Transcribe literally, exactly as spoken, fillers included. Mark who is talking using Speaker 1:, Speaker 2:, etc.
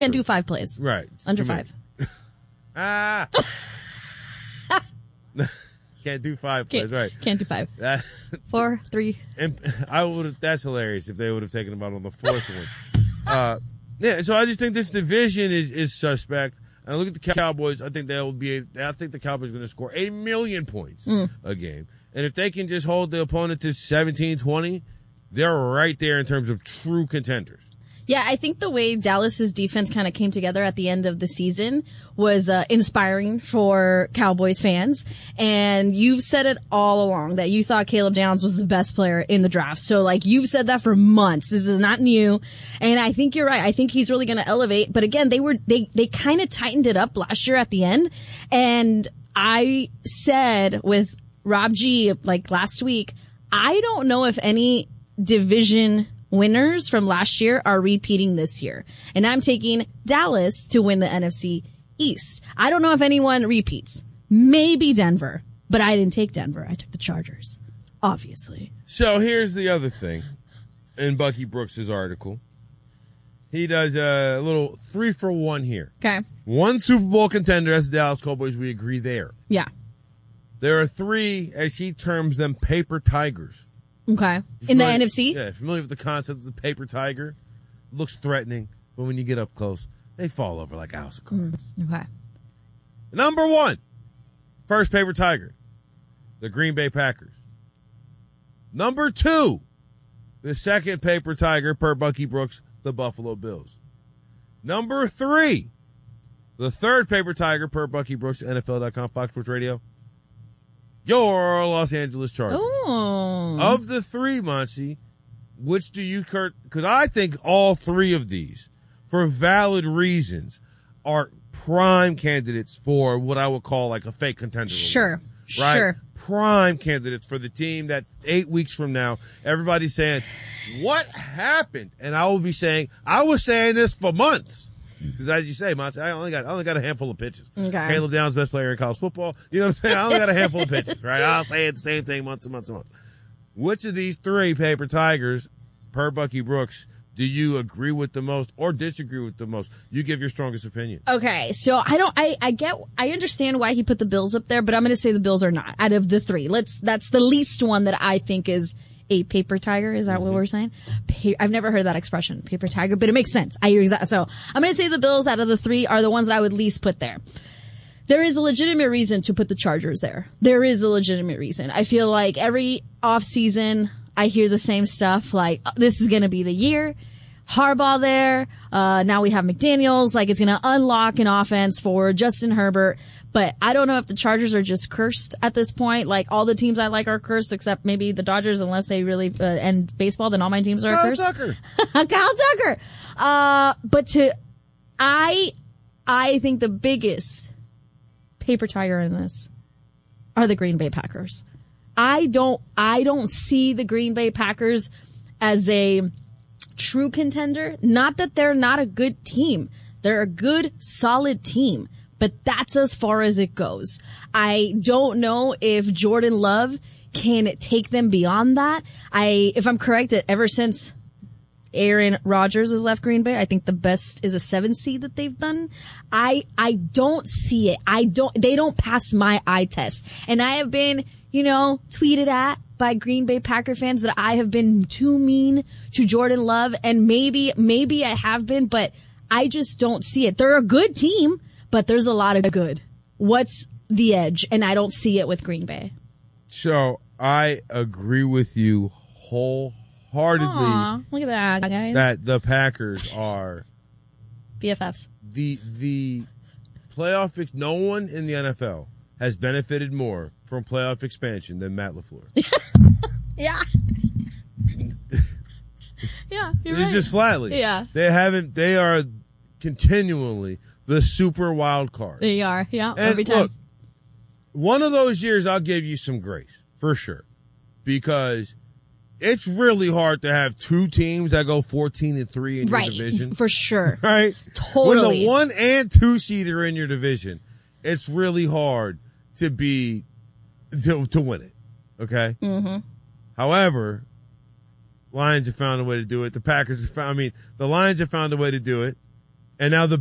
Speaker 1: Can't do five plays.
Speaker 2: Right.
Speaker 1: Under five.
Speaker 2: ah. Can't do five
Speaker 1: Can't,
Speaker 2: plays, right.
Speaker 1: Can't do five.
Speaker 2: That,
Speaker 1: Four, three.
Speaker 2: And I would. That's hilarious if they would have taken him out on the fourth one. Uh, yeah, so I just think this division is, is suspect. And I look at the Cowboys, I think they'll be, a, I think the Cowboys are going to score a million points mm. a game. And if they can just hold the opponent to seventeen, twenty, they're right there in terms of true contenders.
Speaker 1: Yeah, I think the way Dallas's defense kind of came together at the end of the season was uh, inspiring for Cowboys fans. And you've said it all along that you thought Caleb Downs was the best player in the draft. So, like, you've said that for months. This is not new. And I think you're right. I think he's really going to elevate. But again, they were, they, they kind of tightened it up last year at the end. And I said with Rob G, like last week, I don't know if any division winners from last year are repeating this year. And I'm taking Dallas to win the N F C East. I don't know if anyone repeats. Maybe Denver, but I didn't take Denver. I took the Chargers, obviously.
Speaker 2: So here's the other thing in Bucky Brooks' article. He does a little three for one here.
Speaker 1: Okay.
Speaker 2: One Super Bowl contender, that's the Dallas Cowboys. We agree there.
Speaker 1: Yeah.
Speaker 2: There are three, as he terms them, paper tigers.
Speaker 1: Okay. In the N F C?
Speaker 2: Yeah, familiar with the concept of the paper tiger? Looks threatening, but when you get up close, they fall over like a house of cards.
Speaker 1: Mm, okay.
Speaker 2: Number one, first paper tiger, the Green Bay Packers. Number two, the second paper tiger, per Bucky Brooks, the Buffalo Bills. Number three, the third paper tiger, per Bucky Brooks, N F L dot com, Fox Sports Radio, your Los Angeles Chargers.
Speaker 1: Oh.
Speaker 2: Of the three, Monty, which do you, Kurt? Because I think all three of these, for valid reasons, are prime candidates for what I would call like a fake contender.
Speaker 1: Sure.
Speaker 2: Right?
Speaker 1: Sure.
Speaker 2: Prime candidates for the team that eight weeks from now, everybody's saying, what happened? And I will be saying, I was saying this for months. Because as you say, Monty, I only got, I only got a handful of pitches.
Speaker 1: Okay.
Speaker 2: Caleb Downs, best player in college football. You know what I'm saying? I only got a handful of pitches, right? I'll say it the same thing months and months and months. Which of these three paper tigers, per Bucky Brooks, do you agree with the most or disagree with the most? You give your strongest opinion.
Speaker 1: Okay, so I don't, I, I get, I understand why he put the Bills up there, but I'm going to say the Bills are not out of the three. Let's, that's the least one that I think is a paper tiger. Is that mm-hmm. what we're saying? Pa- I've never heard that expression, paper tiger, but it makes sense. I hear exactly. So I'm going to say the Bills out of the three are the ones that I would least put there. There is a legitimate reason to put the Chargers there. There is a legitimate reason. I feel like every off season I hear the same stuff like, this is going to be the year. Harbaugh there. Uh, now we have McDaniels. Like, it's going to unlock an offense for Justin Herbert. But I don't know if the Chargers are just cursed at this point. Like, all the teams I like are cursed except maybe the Dodgers, unless they really uh, end baseball, then all my teams are
Speaker 2: Kyle
Speaker 1: cursed.
Speaker 2: Tucker.
Speaker 1: Kyle Tucker. Uh, but to, I, I think the biggest paper tiger in this are the Green Bay Packers. I don't, I don't see the Green Bay Packers as a true contender. Not that they're not a good team. They're a good, solid team. But that's as far as it goes. I don't know if Jordan Love can take them beyond that. I, if I'm correct, ever since Aaron Rodgers has left Green Bay, I think the best is a seven seed that they've done. I, I don't see it. I don't, they don't pass my eye test. And I have been, you know, tweeted at by Green Bay Packer fans that I have been too mean to Jordan Love. And maybe, maybe I have been, but I just don't see it. They're a good team, but there's a lot of good. What's the edge? And I don't see it with Green Bay.
Speaker 2: So I agree with you wholeheartedly.
Speaker 1: Aww, look at that, guys.
Speaker 2: That the Packers are
Speaker 1: B F Fs.
Speaker 2: The the playoff. Ex- no one in the N F L has benefited more from playoff expansion than Matt LaFleur.
Speaker 1: Yeah. Yeah, you're
Speaker 2: It's
Speaker 1: right.
Speaker 2: just flatly.
Speaker 1: Yeah.
Speaker 2: They haven't. They are continually the super wild card.
Speaker 1: They are. Yeah.
Speaker 2: And
Speaker 1: every time.
Speaker 2: Look, one of those years, I'll give you some grace for sure, because it's really hard to have two teams that go fourteen and three in
Speaker 1: right.
Speaker 2: your division.
Speaker 1: For sure.
Speaker 2: Right.
Speaker 1: Totally.
Speaker 2: When the one and two seed are in your division, it's really hard to be to to win it. Okay.
Speaker 1: Mm-hmm.
Speaker 2: However, Lions have found a way to do it. The Packers have found. I mean, the Lions have found a way to do it, And now the